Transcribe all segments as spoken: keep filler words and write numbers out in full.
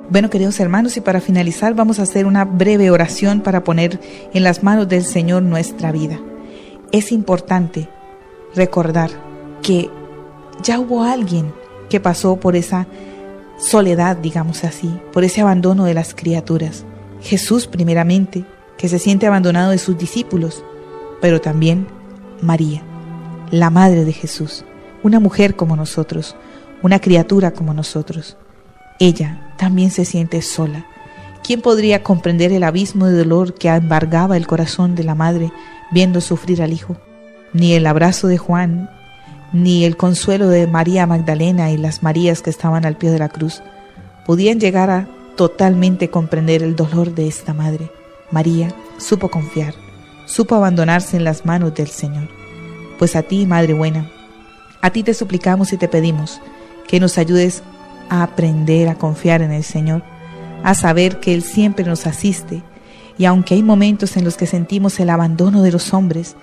Bueno, queridos hermanos, y para finalizar vamos a hacer una breve oración para poner en las manos del Señor nuestra vida. Es importante recordar que ya hubo alguien que pasó por esa soledad, digamos así, por ese abandono de las criaturas. Jesús primeramente, que se siente abandonado de sus discípulos, pero también María, la madre de Jesús, una mujer como nosotros, una criatura como nosotros. Ella también se siente sola. ¿Quién podría comprender el abismo de dolor que embargaba el corazón de la madre viendo sufrir al hijo? Ni el abrazo de Juan, ni el consuelo de María Magdalena y las Marías que estaban al pie de la cruz podían llegar a totalmente comprender el dolor de esta madre. María supo confiar, supo abandonarse en las manos del Señor. Pues a ti, Madre buena, a ti te suplicamos y te pedimos que nos ayudes a aprender a confiar en el Señor, a saber que Él siempre nos asiste, y aunque hay momentos en los que sentimos el abandono de los hombres,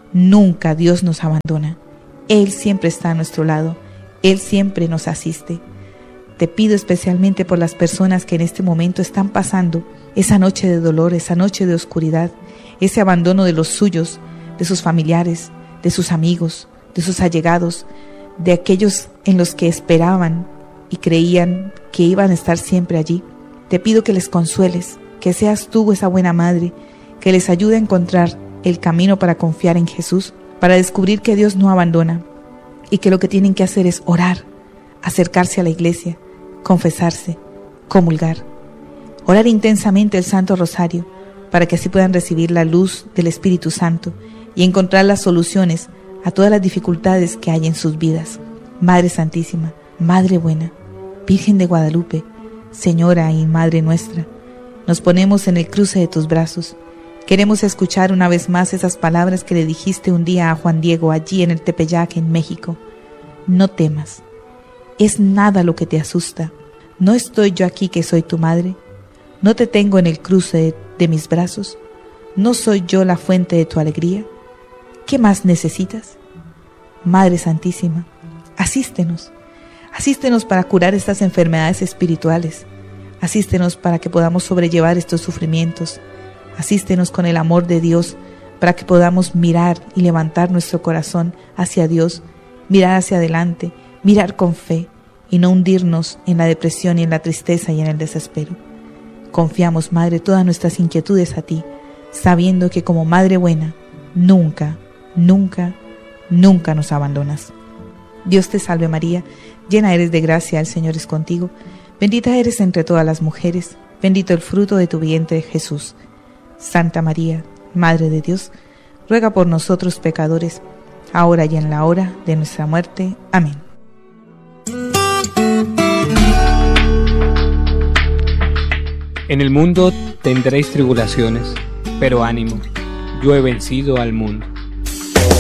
nunca Dios nos abandona. Él siempre está a nuestro lado, Él siempre nos asiste. Te pido especialmente por las personas que en este momento están pasando esa noche de dolor, esa noche de oscuridad, ese abandono de los suyos, de sus familiares, de sus amigos, de sus allegados, de aquellos en los que esperaban y creían que iban a estar siempre allí. Te pido que les consueles, que seas tú esa buena madre, que les ayude a encontrar el camino para confiar en Jesús, para descubrir que Dios no abandona y que lo que tienen que hacer es orar, acercarse a la iglesia, confesarse, comulgar, orar intensamente el Santo Rosario para que así puedan recibir la luz del Espíritu Santo y encontrar las soluciones a todas las dificultades que hay en sus vidas. Madre Santísima, Madre buena, Virgen de Guadalupe, Señora y Madre nuestra, nos ponemos en el cruce de tus brazos. Queremos escuchar una vez más esas palabras que le dijiste un día a Juan Diego allí en el Tepeyac, en México. No temas, es nada lo que te asusta. ¿No estoy yo aquí que soy tu madre? ¿No te tengo en el cruce de, de mis brazos? ¿No soy yo la fuente de tu alegría? ¿Qué más necesitas? Madre Santísima, asístenos. Asístenos para curar estas enfermedades espirituales. Asístenos para que podamos sobrellevar estos sufrimientos. Asístenos con el amor de Dios para que podamos mirar y levantar nuestro corazón hacia Dios, mirar hacia adelante, mirar con fe y no hundirnos en la depresión y en la tristeza y en el desespero. Confiamos, Madre, todas nuestras inquietudes a ti, sabiendo que como Madre buena, nunca, nunca, nunca nos abandonas. Dios te salve María, llena eres de gracia, el Señor es contigo. Bendita eres entre todas las mujeres, bendito el fruto de tu vientre, Jesús. Santa María, Madre de Dios, ruega por nosotros pecadores, ahora y en la hora de nuestra muerte. Amén. En el mundo tendréis tribulaciones, pero ánimo, yo he vencido al mundo.